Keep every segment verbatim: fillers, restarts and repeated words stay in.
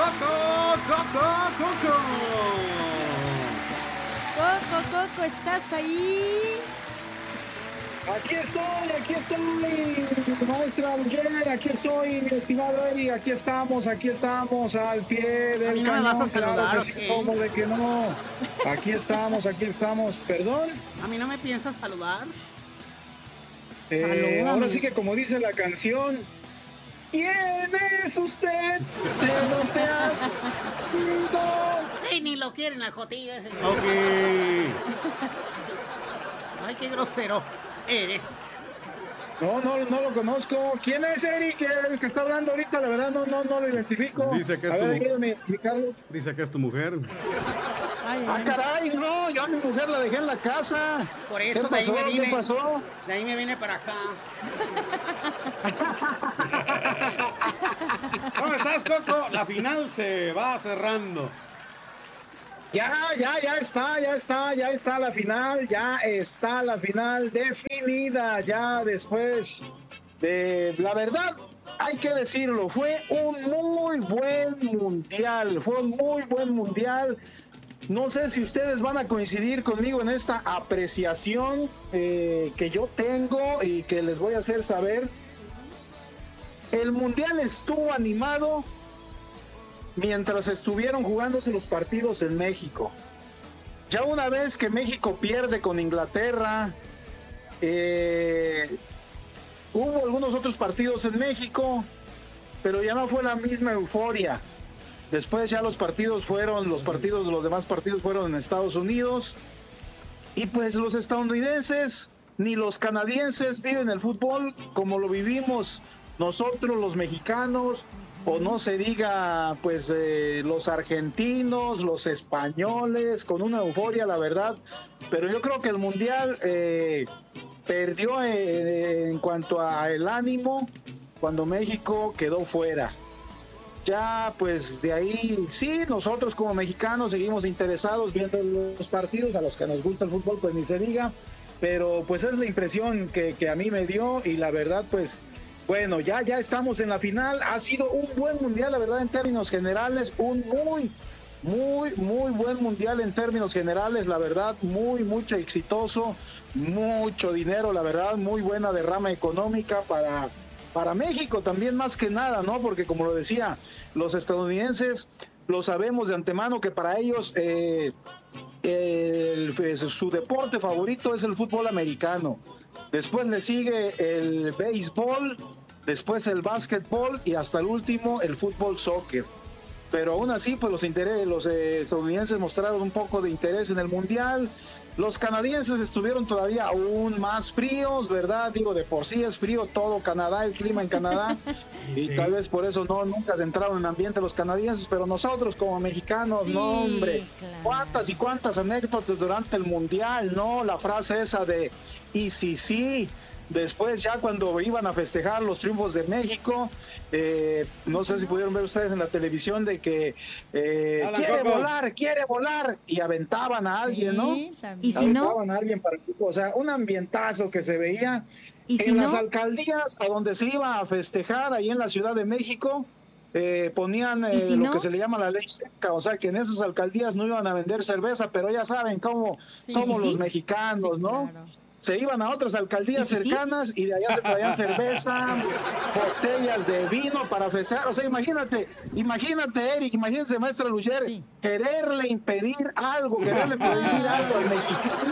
Coco, Coco, Coco. Coco, Coco, ¿estás ahí? Aquí estoy, aquí estoy, maestra Mujer, aquí estoy, mi estimado Eri, aquí estamos, aquí estamos, al pie del ¿A mí no me cañón, vas a saludar, claro o que sí, qué? ¿cómo de que no? Aquí estamos, aquí estamos, ¿perdón? ¿A mí no me piensas saludar? Eh, Salúdame. ahora sí que como dice la canción, ¿quién es usted? ¿De dónde has ido? Sí, ni lo quieren la jotilla ese. Ok. Ay, qué grosero eres. No, no, no lo conozco. ¿Quién es Eric? El que está hablando ahorita, la verdad no, no, no lo identifico. Dice que es A tu ver, mu- ayúdame a identificarlo. Dice que es tu mujer. Ay, Ah, ay. caray, no, yo a mi mujer la dejé en la casa. Por ¿Qué eso de ahí pasó? me vine. ¿Qué pasó? De ahí me vine para acá. ¿Cómo estás, Coco? La final se va cerrando. Ya, ya, ya está, ya está, ya está la final, ya está la final definida, ya después de, la verdad, hay que decirlo, fue un muy buen mundial, fue un muy buen mundial. No sé si ustedes van a coincidir conmigo en esta apreciación eh, que yo tengo y que les voy a hacer saber. El mundial estuvo animado mientras estuvieron jugándose los partidos en México. Ya una vez que México pierde con Inglaterra, eh, hubo algunos otros partidos en México, pero ya no fue la misma euforia. Después ya los partidos fueron, los partidos, los demás partidos fueron en Estados Unidos. Y pues los estadounidenses ni los canadienses viven el fútbol como lo vivimos nosotros los mexicanos, o no se diga pues eh, los argentinos, los españoles, con una euforia, la verdad. Pero yo creo que el mundial eh, perdió eh, en cuanto a el ánimo cuando México quedó fuera. Ya pues de ahí, sí, nosotros como mexicanos seguimos interesados viendo los partidos, a los que nos gusta el fútbol pues ni se diga, pero pues es la impresión que, que a mí me dio, y la verdad pues bueno, ya, ya estamos en la final. Ha sido un buen mundial, la verdad, en términos generales, un muy, muy, muy buen mundial en términos generales, la verdad, muy, mucho exitoso, mucho dinero, la verdad, muy buena derrama económica para, para México también, más que nada, ¿no? Porque como lo decía, los estadounidenses lo sabemos de antemano que para ellos eh, el, pues, su deporte favorito es el fútbol americano. Después le sigue el béisbol, después el básquetbol y hasta el último el fútbol soccer. Pero aún así, pues los, interés, los eh, estadounidenses mostraron un poco de interés en el mundial. Los canadienses estuvieron todavía aún más fríos, ¿verdad? Digo, de por sí es frío todo Canadá, el clima en Canadá. Y sí, tal vez por eso no nunca se entraron en ambiente los canadienses, pero nosotros como mexicanos, sí, no hombre, claro. Cuántas y cuántas anécdotas durante el mundial, ¿no? La frase esa de y sí, sí. Después ya cuando iban a festejar los triunfos de México, eh, no sé si pudieron ver ustedes en la televisión de que eh, Hola, quiere Coco. volar, quiere volar, y aventaban a alguien, Sí, ¿no? también. ¿Y si no? Aventaban a alguien para, o sea, un ambientazo que se veía. ¿Y si en no? las alcaldías a donde se iba a festejar, ahí en la Ciudad de México, eh, ponían eh, ¿Y si lo no? que se le llama la ley seca, o sea que en esas alcaldías no iban a vender cerveza, pero ya saben cómo Sí, somos sí, los sí. mexicanos, Sí, ¿no? claro. Se iban a otras alcaldías ¿Y si sí? cercanas y de allá se traían cerveza, botellas de vino para festejar. O sea, imagínate, imagínate, Eric, imagínate, maestra Lucher, Sí. quererle impedir algo, quererle prohibir algo al mexicano.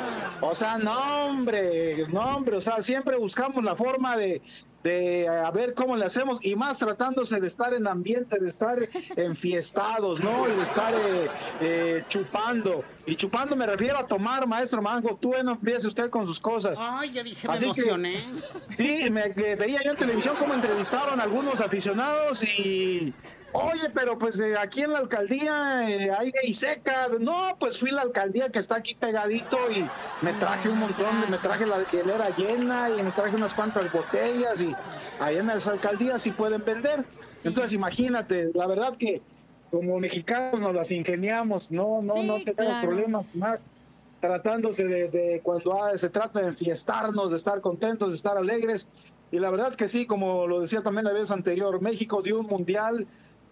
O sea, no, hombre, no, hombre, o sea, siempre buscamos la forma de, de a ver cómo le hacemos, y más tratándose de estar en ambiente, de estar enfiestados, ¿no? Y de estar eh, eh, chupando. Y chupando me refiero a tomar, maestro Mango, tú no empiece usted con sus cosas. Ay, yo dije, me Así que- emocioné. Sí, me que veía yo en televisión cómo entrevistaban a algunos aficionados y... Oye, pero pues eh, aquí en la alcaldía eh, hay ley seca. No, pues fui a la alcaldía que está aquí pegadito y me traje un montón, de- me traje la hielera llena y me traje unas cuantas botellas, y ahí en las alcaldías sí pueden vender. Entonces imagínate, la verdad que como mexicanos nos las ingeniamos, no, no, Sí, no tenemos claro. problemas más tratándose de, de cuando ah, se trata de enfiestarnos, de estar contentos, de estar alegres. Y la verdad que sí, como lo decía también la vez anterior, México dio un mundial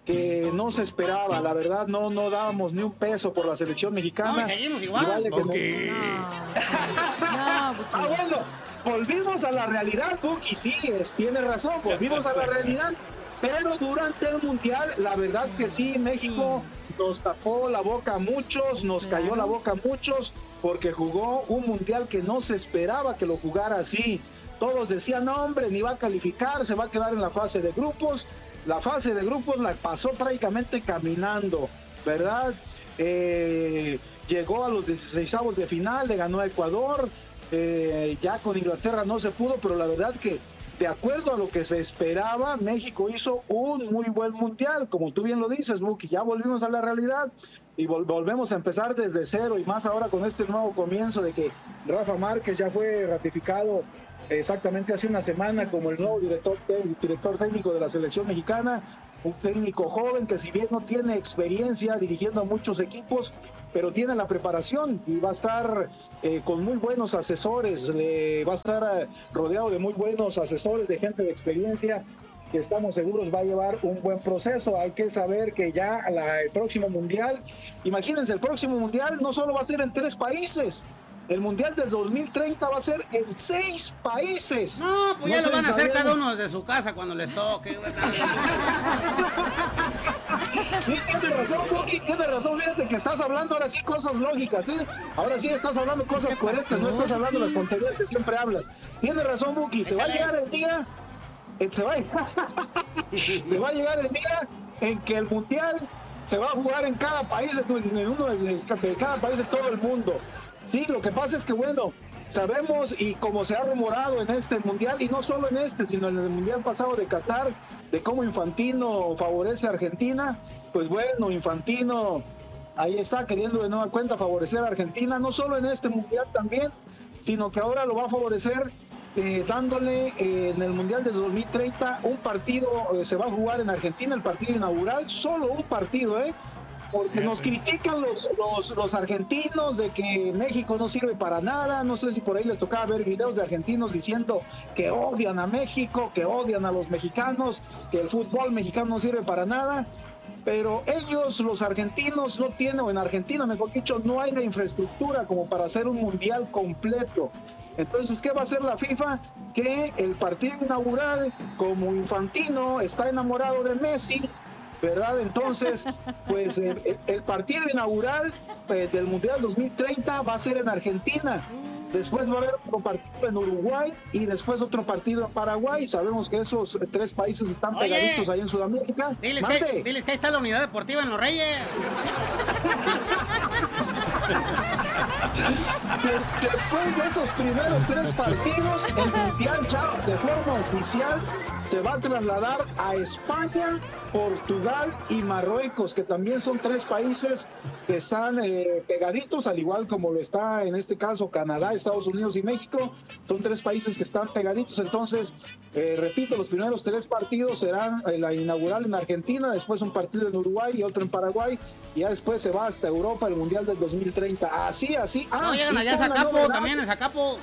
que no se esperaba, la verdad no, no dábamos ni un peso por la selección mexicana. No, seguimos igual. Y vaya que Okay. No, no, Buki. Ah, bueno, volvimos a la realidad, Buki, sí, es, tiene razón, volvimos a la realidad, pero durante el Mundial, la verdad que sí, México nos tapó la boca a muchos, nos cayó la boca a muchos, porque jugó un Mundial que no se esperaba que lo jugara así. Todos decían, no hombre, ni va a calificar, se va a quedar en la fase de grupos. La fase de grupos la pasó prácticamente caminando, ¿verdad? Eh, llegó a los dieciseisavos de final, le ganó a Ecuador, eh, ya con Inglaterra no se pudo, pero la verdad que de acuerdo a lo que se esperaba, México hizo un muy buen Mundial, como tú bien lo dices, Buki, ya volvimos a la realidad y vol volvemos a empezar desde cero, y más ahora con este nuevo comienzo de que Rafa Márquez ya fue ratificado exactamente hace una semana como el nuevo director, director técnico de la selección mexicana, un técnico joven que si bien no tiene experiencia dirigiendo a muchos equipos, pero tiene la preparación y va a estar eh, con muy buenos asesores, le va a estar eh, rodeado de muy buenos asesores, de gente de experiencia, que estamos seguros va a llevar un buen proceso. Hay que saber que ya la, el próximo Mundial, imagínense, el próximo Mundial no solo va a ser en tres países, el Mundial del dos mil treinta va a ser en seis países. No, pues No ya sé lo van si a hacer sabían. cada uno desde su casa cuando les toque. Sí, tiene razón, Buki, tiene razón. Fíjate que estás hablando ahora sí cosas lógicas, ¿sí? Ahora sí estás hablando cosas coherentes, no estás hablando las tonterías que siempre hablas. Tiene razón, Buki, se va a llegar el día, eh, se va, a- se va a llegar el día en que el Mundial se va a jugar en cada país, en uno de, de cada país de todo el mundo. Sí, lo que pasa es que, bueno, sabemos y como se ha rumorado en este Mundial, y no solo en este, sino en el Mundial pasado de Qatar, de cómo Infantino favorece a Argentina, pues bueno, Infantino ahí está queriendo de nueva cuenta favorecer a Argentina, no solo en este Mundial también, sino que ahora lo va a favorecer eh, dándole eh, en el Mundial de dos mil treinta un partido, eh, se va a jugar en Argentina, el partido inaugural, solo un partido, ¿eh? Porque nos critican los, los, los argentinos de que México no sirve para nada. No sé si por ahí les tocaba ver videos de argentinos diciendo que odian a México, que odian a los mexicanos, que el fútbol mexicano no sirve para nada. Pero ellos, los argentinos, no tienen, o en Argentina, mejor dicho, no hay la infraestructura como para hacer un mundial completo. Entonces, ¿qué va a hacer la FIFA? Que el partido inaugural, como Infantino está enamorado de Messi, ¿verdad? Entonces, pues el, el partido inaugural eh, del Mundial dos mil treinta va a ser en Argentina. Después va a haber otro partido en Uruguay y después otro partido en Paraguay. Sabemos que esos eh, tres países están Oye, pegaditos ahí en Sudamérica. Diles Mande. que, diles que ahí está la unidad deportiva en Los Reyes. Des- después de esos primeros tres partidos, el Mundial ya de forma oficial se va a trasladar a España, Portugal y Marruecos, que también son tres países que están eh, pegaditos, al igual como lo está en este caso Canadá, Estados Unidos y México. Son tres países que están pegaditos. Entonces, eh, repito, los primeros tres partidos serán eh, la inaugural en Argentina, después un partido en Uruguay y otro en Paraguay, y ya después se va hasta Europa el Mundial del dos mil treinta. Así, así. Ah, No llegan y allá a con la Zacapo, novedad- también en Zacapo.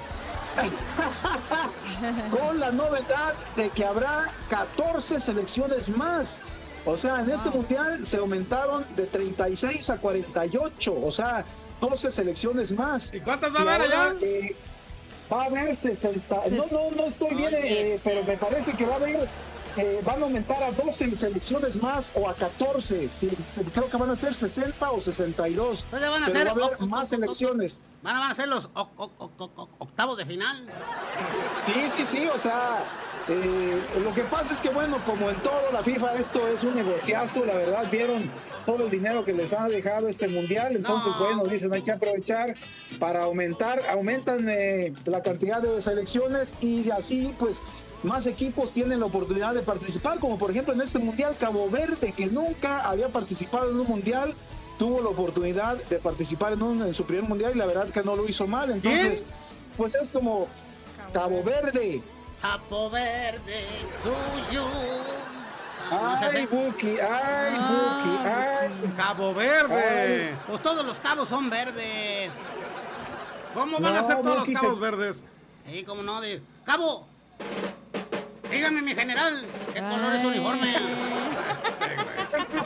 con la novedad de que habrá catorce selecciones más. O sea, en este mundial se aumentaron de treinta y seis a cuarenta y ocho, o sea, doce selecciones más. ¿Y cuántas va a Y haber ahora, allá? eh, va a haber sesenta, no, no, no estoy bien, Oye, eh, pero me parece que va a haber, eh, van a aumentar a doce selecciones más o a catorce, sí, sí, creo que van a ser sesenta o sesenta y dos, Entonces van a pero ser va a haber o- o- más o- o- selecciones. Van a, van a ser los o- o- o- o- octavos de final. Sí, sí, sí, o sea, eh, lo que pasa es que, bueno, como en todo la FIFA, esto es un negociazo, la verdad, vieron todo el dinero que les ha dejado este mundial, entonces, No. bueno, dicen, hay que aprovechar para aumentar, aumentan eh, la cantidad de selecciones y así, pues, más equipos tienen la oportunidad de participar, como por ejemplo en este mundial, Cabo Verde, que nunca había participado en un mundial, tuvo la oportunidad de participar en, un, en su primer mundial y la verdad que no lo hizo mal, entonces, pues es como Cabo Verde. Sapo verde, tuyo. No sé Ay, si- Buki, ay, Buki, ay. Cabo Verde. Pues todos los cabos son verdes. ¿Cómo van a No, ser todos Buki, los cabos te- verdes? Sí, cómo no, de cabo. Dígame, mi general, ¿qué color es su Ay. uniforme?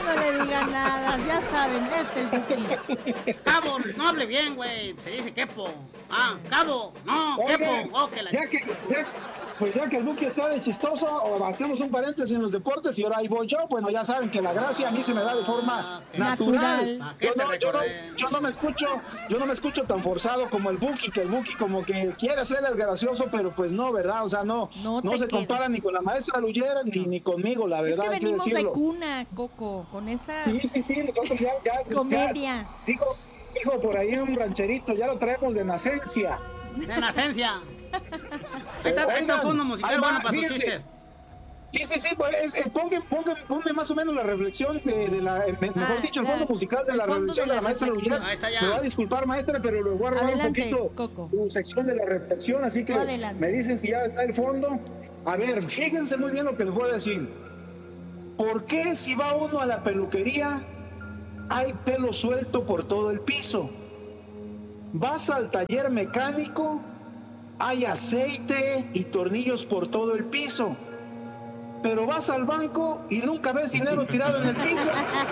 no le digan nada, ya saben, es el Buki. Cabo, no hable bien, güey. Se dice quepo. Ah, cabo, no, Oigan, quepo. Oh, que la... ya que, ya, pues ya que el Buki está de chistoso, o hacemos un paréntesis en los deportes y ahora ahí voy yo. Bueno, ya saben que la gracia a mí se me da de forma natural. Natural. ¿Qué Yo te no, yo, no, recordé? yo no me escucho, yo no me escucho tan forzado como el Buki, que el Buki como que quiere ser el gracioso, pero pues no, ¿verdad? O sea, no, No no, te se queda. compara ni con la maestra Luyera ni, ni conmigo, la Es verdad, que hay que venimos de decirlo. cuna, Coco, con esa Sí, sí, sí, nosotros ya, ya, ya- comedia. dijo, dijo por ahí un rancherito, ya lo traemos de nacencia. De nacencia. Ahí está, ahí está Oigan, un fondo musical ahí va, bueno para sus fíjense. chistes. Sí, sí, sí, pues es, es, pongan, pongan, ponme más o menos la reflexión de, de la, me- mejor Ah, dicho, el ya. fondo musical de la El fondo reflexión de de la, la maestra reflexión. Luyera. Ahí está ya. Me va a disculpar, maestra, pero le voy a robar Adelante, un poquito Coco. tu sección de la reflexión, así que Tú adelante. me dicen si ya está el fondo. A ver, fíjense muy bien lo que les voy a decir. ¿Por qué si va uno a la peluquería hay pelo suelto por todo el piso? Vas al taller mecánico, hay aceite y tornillos por todo el piso. Pero vas al banco y nunca ves dinero tirado en el piso.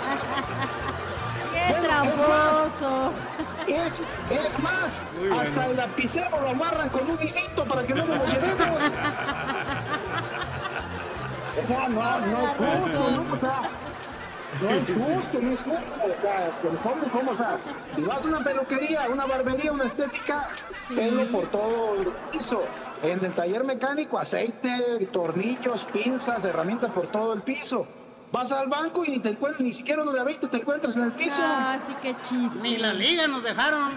¡Qué Bueno, es tramposos! Es, es más, Muy bueno. hasta el lapicero lo amarran con un hilito para que no nos lo llevemos. O sea, no, no es justo, ¿no? O sea, no es justo, no es justo. O sea, ¿cómo, cómo? O sea, si vas a una peluquería, una barbería, una estética, pelo por todo el piso. En el taller mecánico, aceite, tornillos, pinzas, herramientas por todo el piso. Vas al banco y ni te encuentras, ni siquiera uno de a veinte te encuentras en el piso. Ah, sí, qué chiste. Ni la liga nos dejaron.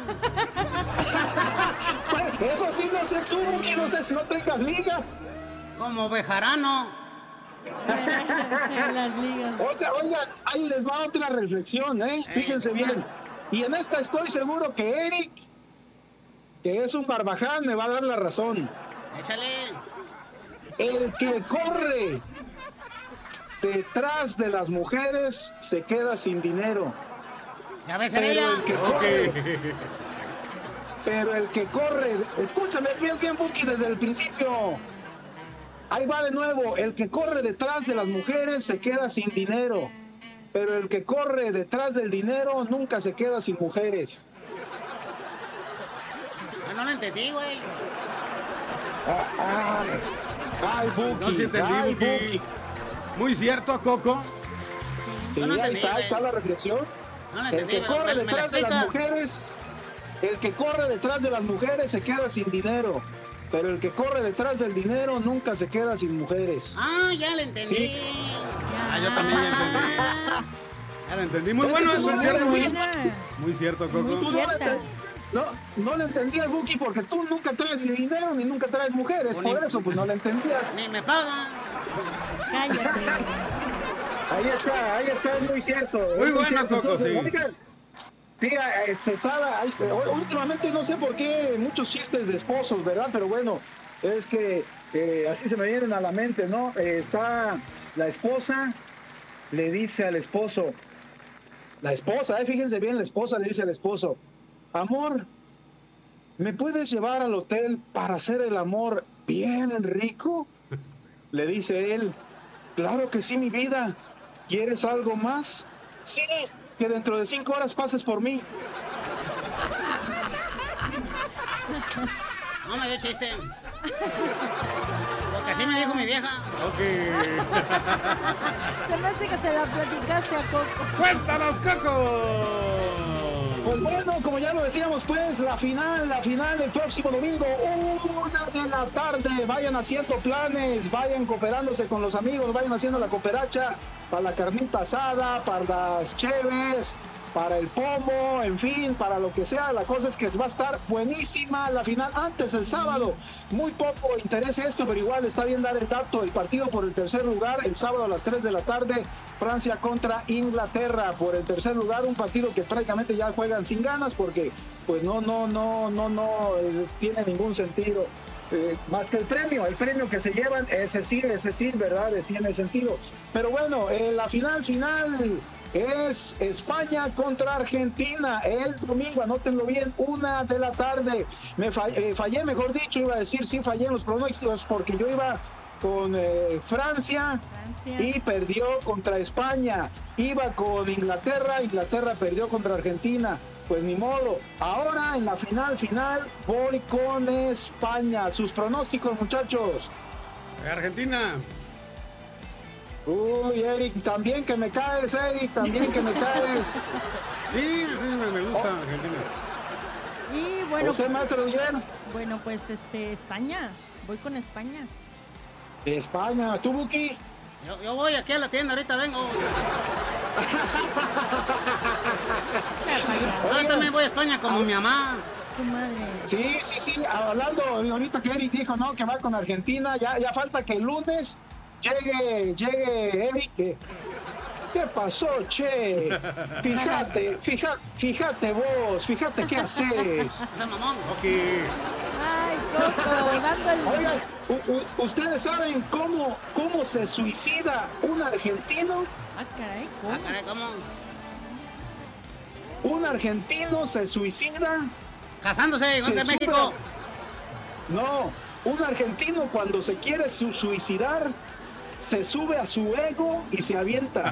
Bueno, eso sí, no sé tú, Buki, no sé si no tengas ligas. Como bejarano. En las ligas. Oiga, oigan, ahí les va otra reflexión, ¿eh? Fíjense bien. Y en esta estoy seguro que Eric, que es un barbaján, me va a dar la razón. Échale. El que corre detrás de las mujeres se queda sin dinero. Ya ves, Pero ella. el que corre, pero el que corre, escúchame bien, bien, Buki, desde el principio. Ahí va de nuevo, el que corre detrás de las mujeres se queda sin dinero, pero el que corre detrás del dinero nunca se queda sin mujeres. Ah, no lo entendí, güey. Ah, ah, ay, Buki, No se entendí, ay, Buki. Buki. Muy cierto, Coco. Sí, No lo ahí entendí, está, ahí güey. está la reflexión. No lo El entendí, que pero corre me- me la detrás de las explicas. mujeres, el que corre detrás de las mujeres se queda sin dinero, pero el que corre detrás del dinero nunca se queda sin mujeres. Ah, ya le entendí. Sí. Ah, yo también ya entendí. Ya lo entendí. Muy Es bueno, que eso tú es no cierto. eres Muy, Buena. muy cierto, Tú Coco. no, le cierta. enten- no, no le entendí al Buki porque tú nunca traes ni dinero ni nunca traes mujeres, Pues por ni- eso pues no le entendías. Ni me pagan. Cállate. Ahí está, ahí está, es muy cierto. es Muy bueno, cierto. Coco, sí. Oigan, sí, este, estaba, ahí está. Últimamente no sé por qué muchos chistes de esposos, ¿verdad? Pero bueno, es que eh, así se me vienen a la mente, ¿no? Eh, está la esposa, le dice al esposo, la esposa, eh, fíjense bien, la esposa le dice al esposo, amor, ¿me puedes llevar al hotel para hacer el amor bien rico? Le dice él, claro que sí, mi vida. ¿Quieres algo más? Sí, que dentro de cinco horas pases por mí. No me dio chiste. Porque así me dijo mi vieja. Ok. Se me hace que se la platicaste a Coco. ¡Cuéntanos, Coco! Pues bueno, como ya lo decíamos, pues la final, la final el próximo domingo, una de la tarde. Vayan haciendo planes, vayan cooperándose con los amigos, vayan haciendo la cooperacha para la carnita asada, para las cheves, para el pomo, en fin, para lo que sea. La cosa es que va a estar buenísima la final antes el sábado. Muy poco interés esto, pero igual está bien dar el dato. El partido por el tercer lugar, el sábado a las tres de la tarde, Francia contra Inglaterra por el tercer lugar, un partido que prácticamente ya juegan sin ganas porque pues no, no, no, no, no es, tiene ningún sentido. Eh, más que el premio, el premio que se llevan, ese sí, ese sí, ¿verdad? Eh, tiene sentido. Pero bueno, eh, la final final es España contra Argentina el domingo, anótenlo bien, una de la tarde. Me fallé, eh, fallé, mejor dicho, iba a decir sí fallé en los pronósticos porque yo iba con eh, Francia, Francia. y perdió contra España. Iba con Inglaterra, Inglaterra perdió contra Argentina. Pues ni modo. Ahora en la final final voy con España. Sus pronósticos, muchachos. Argentina. Uy, Eric, también que me caes, Eric, también que me caes. Sí, sí, me, me gusta Argentina. Y bueno, ¿Usted, maestro Guiller? bueno, pues este, España. Voy con España. España. ¿Tú, Buki? Yo, yo voy aquí a la tienda, ahorita vengo. Yo también voy a España como mi mamá. Tu madre. Sí, sí, sí, hablando ahorita que Eric dijo, ¿no? Que va con Argentina, ya, ya falta que el lunes llegue, llegue Eric. que- ¿Qué pasó, che? Fíjate, fíjate, fíjate vos, fíjate qué haces. Ese mamón. Ok. Ay, Coco, dando el... Oigan, u- u- ¿ustedes saben cómo, cómo se suicida un argentino? Ah, caray, Ah, ¿cómo? caray, ¿cómo? Un argentino se suicida. Casándose, igual que Se México. sube a- No, un argentino cuando se quiere su- suicidar, se sube a su ego y se avienta.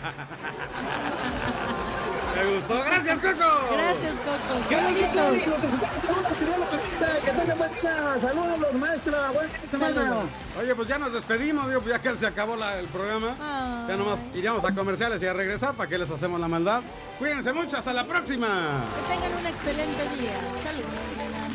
¿Te gustó? Gracias, Coco. Gracias, Coco. Gracias, Saluditos. Eric. Los escuchamos el lunes, si Dios lo permite. Que tengan buen día. Saludos, maestra. Buen fin de semana. Saludos. Oye, pues ya nos despedimos, digo, pues ya que se acabó la- el programa. Ay. Ya nomás iríamos a comerciales y a regresar para que les hacemos la maldad. Cuídense mucho, hasta la próxima. Que tengan un excelente día. Saludos.